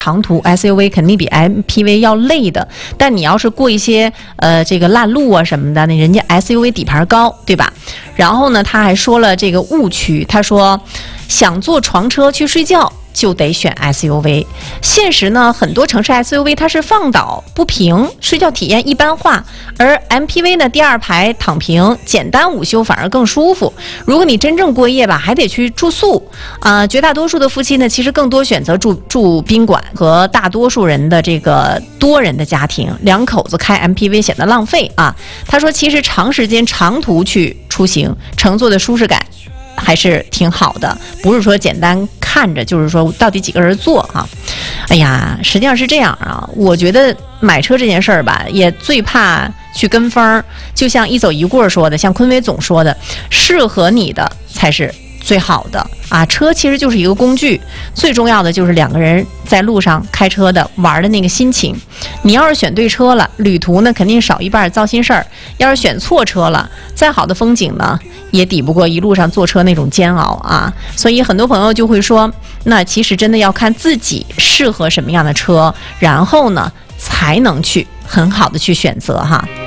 长途 SUV 肯定比 MPV 要累的，但你要是过一些这个烂路啊什么的，那人家 SUV 底盘高，对吧？然后呢，他还说了这个误区，他说想坐床车去睡觉就得选 SUV。现实呢，很多城市 SUV 它是放倒不平，睡觉体验一般化，而 MPV 呢，第二排躺平，简单午休反而更舒服。如果你真正过夜吧，还得去住宿绝大多数的夫妻呢，其实更多选择住宾馆，和大多数人的这个多人的家庭，两口子开 MPV 显得浪费啊。他说，其实长时间长途去出行，乘坐的舒适感还是挺好的，不是说简单看着就是说到底几个人坐啊。哎呀，实际上是这样啊，我觉得买车这件事儿吧，也最怕去跟风，就像一走一过说的，像昆威总说的，适合你的才是最好的啊。车其实就是一个工具，最重要的就是两个人在路上开车的玩的那个心情。你要是选对车了，旅途呢肯定少一半糟心事儿；要是选错车了，再好的风景呢也抵不过一路上坐车那种煎熬啊。所以很多朋友就会说，那其实真的要看自己适合什么样的车，然后呢才能去很好的去选择哈。